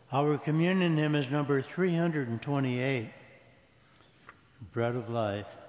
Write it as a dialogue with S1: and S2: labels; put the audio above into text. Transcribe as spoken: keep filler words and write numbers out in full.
S1: Our communion hymn is number three hundred twenty-eight, Bread of Life.